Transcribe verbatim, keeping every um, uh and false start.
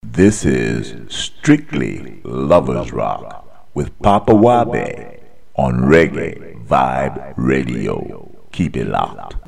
This is Strictly Lovers Rock with Papa Wabe on Reggae Vibe Radio. Keep it locked.